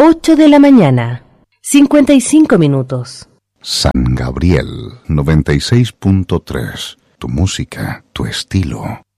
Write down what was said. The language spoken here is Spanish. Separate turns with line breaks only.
8 de la mañana, 55 minutos.
San Gabriel 96.3. Tu música, tu estilo.